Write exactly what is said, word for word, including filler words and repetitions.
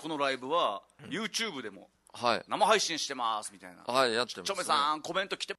のライブは YouTube でもはい生配信してますみたいな、 はいやってます、ね、 ちょめさんコメント来て